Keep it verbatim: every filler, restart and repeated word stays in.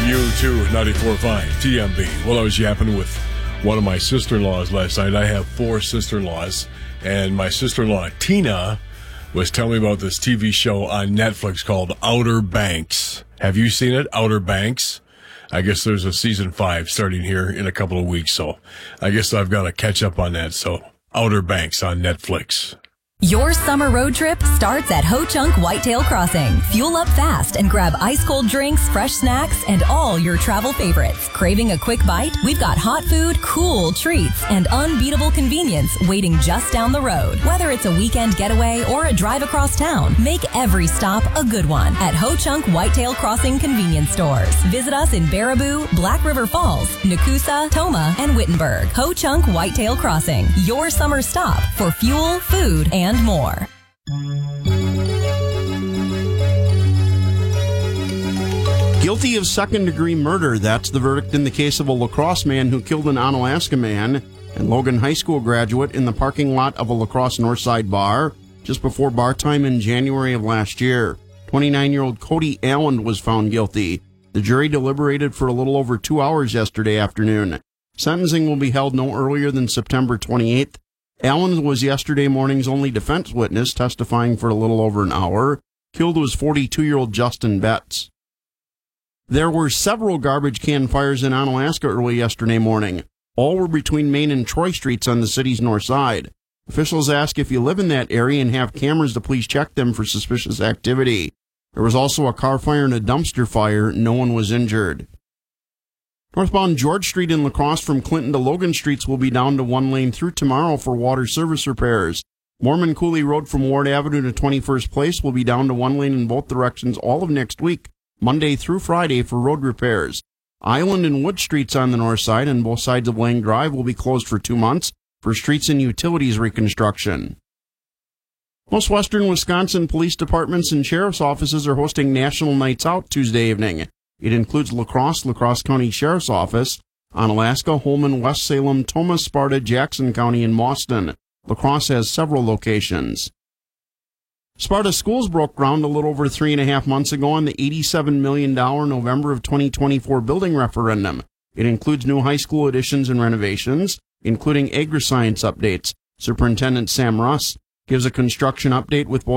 you to ninety-four point five T M B. Well, I was yapping with one of my sister-in-laws last night. I have four sister-in-laws, and my sister-in-law, Tina, was telling me about this T V show on Netflix called Outer Banks. Have you seen it, Outer Banks? I guess there's a season five starting here in a couple of weeks, so I guess I've got to catch up on that. So, Outer Banks on Netflix. Your summer road trip starts at Ho Chunk Whitetail Crossing. Fuel up fast and grab ice-cold drinks, fresh snacks, and all your travel favorites. Craving a quick bite? We've got hot food, cool treats, and unbeatable convenience waiting just down the road. Whether it's a weekend getaway or a drive across town, make every stop a good one at Ho Chunk Whitetail Crossing convenience stores. Visit us in Baraboo, Black River Falls, Nakusa, Toma, and Wittenberg. Ho Chunk Whitetail Crossing, your summer stop for fuel, food, and and more. Guilty of second-degree murder. That's the verdict in the case of a La Crosse man who killed an Onalaska man and Logan High School graduate in the parking lot of a La Crosse Northside bar just before bar time in January of last year. twenty-nine-year-old Cody Allen was found guilty. The jury deliberated for a little over two hours yesterday afternoon. Sentencing will be held no earlier than September twenty-eighth. Allen was yesterday morning's only defense witness, testifying for a little over an hour. Killed was forty-two-year-old Justin Betts. There were several garbage can fires in Onalaska early yesterday morning. All were between Main and Troy Streets on the city's north side. Officials ask if you live in that area and have cameras to please check them for suspicious activity. There was also a car fire and a dumpster fire. No one was injured. Northbound George Street in La Crosse from Clinton to Logan Streets will be down to one lane through tomorrow for water service repairs. Mormon Cooley Road from Ward Avenue to twenty-first Place will be down to one lane in both directions all of next week, Monday through Friday, for road repairs. Island and Wood Streets on the north side and both sides of Lang Drive will be closed for two months for streets and utilities reconstruction. Most western Wisconsin police departments and sheriff's offices are hosting National Nights Out Tuesday evening. It includes La Crosse, La Crosse County Sheriff's Office, Onalaska, Holman, West Salem, Toma, Sparta, Jackson County, and Mauston. La Crosse has several locations. Sparta Schools broke ground a little over three and a half months ago on the eighty-seven million dollars November of twenty twenty-four building referendum. It includes new high school additions and renovations, including agri-science updates. Superintendent Sam Russ gives a construction update with both